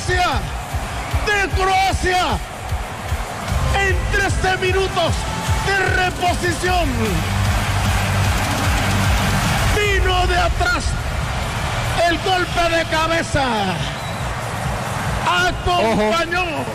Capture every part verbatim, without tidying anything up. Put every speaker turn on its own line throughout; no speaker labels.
Croacia, de Croacia, en trece minutos de reposición. Vino de atrás el golpe de cabeza. Acompañó. Ojo.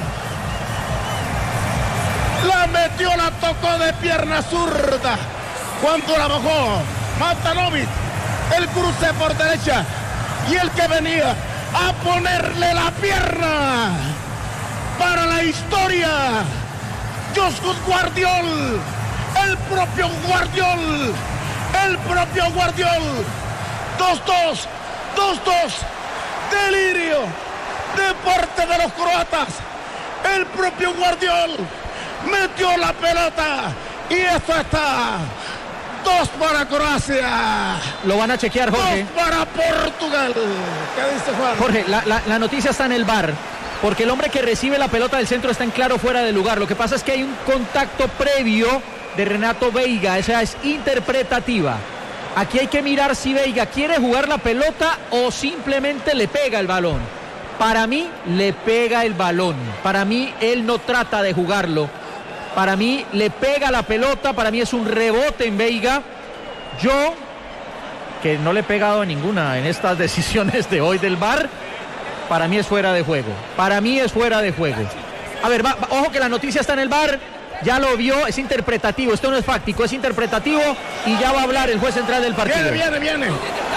La metió, la tocó de pierna zurda. Cuando la bajó, Matanovic, el cruce por derecha. Y el que venía a ponerle la pierna para la historia, Joskus Guardiol, el propio Guardiol, el propio Guardiol. dos dos, dos dos, delirio de parte de los croatas. El propio Guardiol metió la pelota y esto está. Dos para Croacia.
Lo van a chequear, Jorge.
Dos para Portugal. ¿Qué dice Juan?
Jorge, la, la, la noticia está en el V A R, porque el hombre que recibe la pelota del centro está en claro fuera de lugar. Lo que pasa es que hay un contacto previo de Renato Veiga. Esa es interpretativa. Aquí hay que mirar si Veiga quiere jugar la pelota o simplemente le pega el balón. Para mí, le pega el balón. Para mí, él no trata de jugarlo. Para mí, le pega la pelota. Para mí es un rebote en Veiga. Yo, que no le he pegado a ninguna en estas decisiones de hoy del V A R, para mí es fuera de juego. Para mí es fuera de juego. A ver, va, va, ojo que la noticia está en el V A R. Ya lo vio, es interpretativo. Esto no es fáctico, es interpretativo. Y ya va a hablar el juez central del partido.
Viene, viene, viene.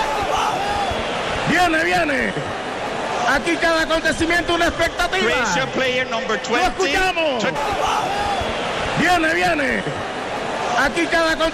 Viene, viene. Aquí cada acontecimiento una expectativa. Lo escuchamos. Viene, viene. Aquí cada acontecimiento.